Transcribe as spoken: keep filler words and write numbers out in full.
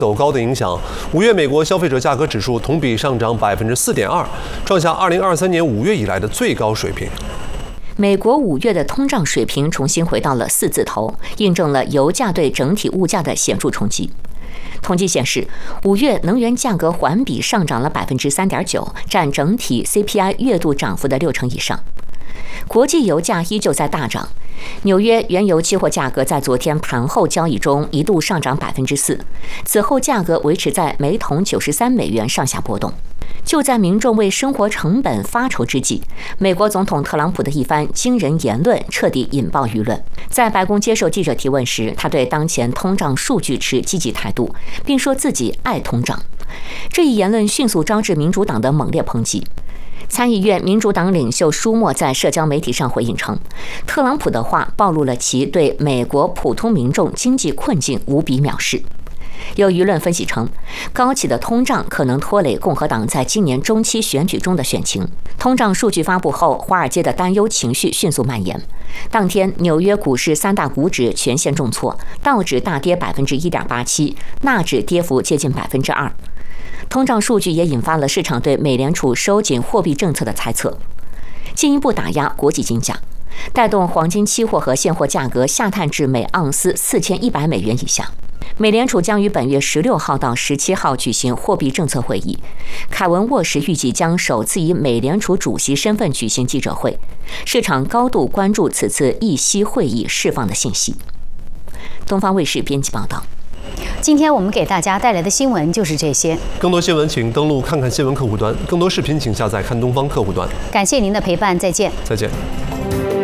走高的影响，五月美国消费者价格指数同比上涨百分之四点二，创下二零二三年五月以来的最高水平。 美国五月的通胀水平重新回到了四字头，印证了油价对整体物价的显著冲击。统计显示，五月能源价格环比上涨了百分之三点九，占整体 C P I 月度涨幅的六成以上。国际油价依旧在大涨，纽约原油期货价格在昨天盘后交易中一度上涨百分之四，此后价格维持在每桶九十三美元上下波动。就在民众为生活成本发愁之际，美国总统特朗普的一番惊人言论彻底引爆舆论。在白宫接受记者提问时，他对当前通胀数据持积极态度，并说自己爱通胀。这一言论迅速招致民主党的猛烈抨击。参议院民主党领袖舒默在社交媒体上回应称，特朗普的话暴露了其对美国普通民众经济困境无比藐视。有舆论分析称，高企的通胀可能拖累共和党在今年中期选举中的选情。通胀数据发布后，华尔街的担忧情绪迅速蔓延。当天，纽约股市三大股指全线重挫，道指大跌百分之一点八七，纳指跌幅接近百分之二。通胀数据也引发了市场对美联储收紧货币政策的猜测，进一步打压国际金价，带动黄金期货和现货价格下探至每盎司四千一百美元以下。美联储将于本月十六号到十七号举行货币政策会议，凯文沃什预计将首次以美联储主席身份举行记者会，市场高度关注此次议息会议释放的信息。东方卫视编辑报道。 今天我们给大家带来的新闻就是这些。 更多新闻请登录看看新闻客户端，更多视频请下载看东方客户端。 感谢您的陪伴，再见。 再见。